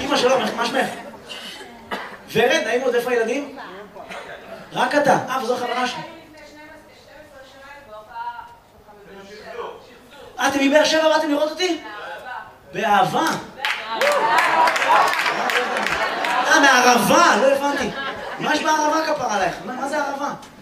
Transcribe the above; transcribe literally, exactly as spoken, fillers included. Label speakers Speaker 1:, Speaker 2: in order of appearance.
Speaker 1: אמא שלום, מה שמך? ורד, נעים עוד, איפה הילדים? רק אתה. אה, וזו החברה שלי. אה, אתם מבאר שבע באתם לראות אותי? באהבה. אה, מהערבה, לא הבנתי. מה יש בערבה כפרה עלייך? מה זה ערבה?